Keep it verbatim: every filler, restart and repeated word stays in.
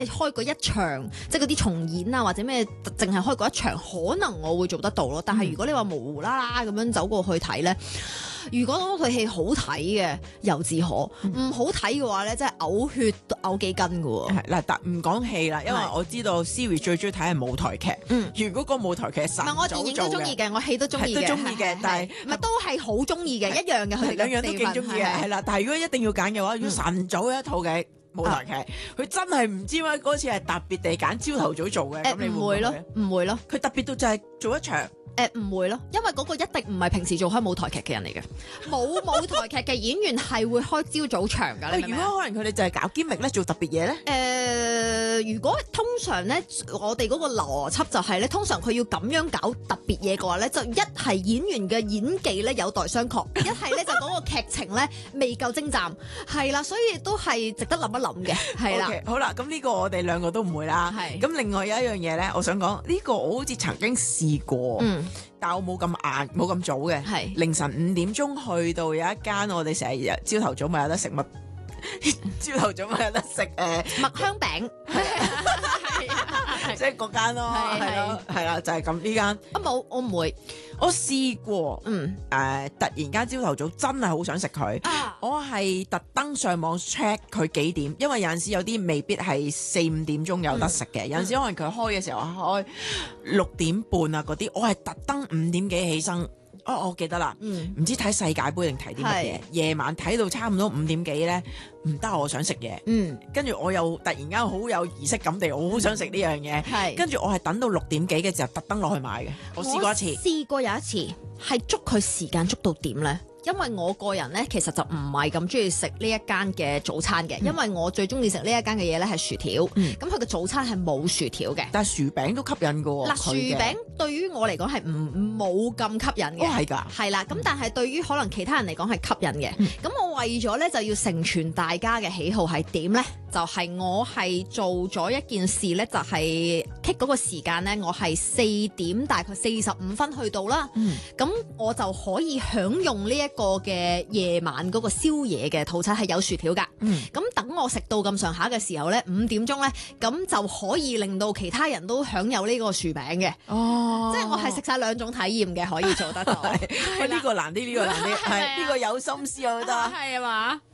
開過一場，即係嗰啲重演啊或者咩，淨係開過一場，可能我會做得到咯。但係如果你話無啦啦咁樣走過去睇咧，如果嗰套戲好睇嘅，猶自可；唔、嗯、好睇嘅話咧，真係嘔血嘔幾斤㗎喎。 係嗱，但唔講戲啦，因為我知道 Siri 最中意睇係舞台劇。嗯，如果個舞台劇神唔係我電影都中意嘅，我戲都中意嘅， 都中意嘅，但係唔係都係好中意嘅，一樣嘅，佢哋兩樣都幾中意嘅，係啦。但係如果一定要揀嘅話，如果晨早一套嘅舞台劇，佢、嗯、真係唔知點解嗰次係特別地揀朝頭早做嘅，咁、呃、你會唔會咯？唔會咯，佢特別到就係做一場。 誒唔、呃、會咯，因為嗰個一定唔係平時做開舞台劇嘅人嚟嘅，冇舞台劇嘅演員係會開朝早場㗎。 喂，如果可能佢哋就係搞堅力咧，做特別嘢咧？誒、 呃，如果通常咧，我哋嗰個邏輯就係咧，通常佢要咁樣搞特別嘢嘅話咧，就一係演員嘅演技咧有待商榷，一係咧就嗰個劇情咧未夠精湛，係啦，所以都係值得諗一諗嘅，係啦。 Okay, 好啦，咁呢個我哋兩個都唔會啦。係。咁另外有一樣嘢咧，我想講呢、呢個我好似曾經試過。嗯。但我冇咁晏，冇咁早嘅，係凌晨五點鐘去到有一間我哋成日朝頭早咪有得食乜，朝頭早咪有得食誒麥香餅， 即係嗰間咯，係咯，係啦，就係咁呢間。啊冇，我唔會， 我試過，嗯誒，突然間朝頭早真係好想食佢，我係特登上網 check 佢幾點，因為有陣時有啲未必係四五點鐘有得食嘅，有陣時可能佢開嘅時候開六點半啊嗰啲，我係特登五點幾起身。哦，我記得啦，唔知睇世界盃定睇啲乜嘢，夜晚睇到差唔多五點幾咧，唔得，我想食嘢，跟住我又突然間好有儀式感地，我好想食呢樣嘢，跟住我係等到六點幾嘅時候特登落去買嘅，我試過一次， 試過有一次係捉佢時間捉到點咧。因為我個人咧，其實就唔係咁中意食呢一間嘅早餐嘅，嗯、因為我最中意食呢一間嘅嘢咧係薯條，咁佢嘅早餐係冇薯條嘅， 但係薯餅都吸引㗎喎。 嗱，薯餅對於我嚟講係唔冇咁吸引嘅， 哦係㗎， 係啦，咁但係對於可能其他人嚟講係吸引嘅，咁、嗯、我為咗咧就要成全大家嘅喜好係點咧？就係、是、我係做咗一件事咧，就係 keep 嗰個時間咧，我係四點大概四十五分去到啦，咁、嗯、我就可以享用呢一個嘅夜晚嗰個宵夜嘅套餐係有薯條㗎，咁、嗯、等我食到咁上下嘅時候咧，五點鐘咧，咁就可以令到其他人都享有呢個薯餅嘅，哦，即係我係食晒兩種體驗嘅，可以做得到。 喂，呢個難啲，呢、呢個難啲，係呢、呢個有心思我覺得， 係啊嘛。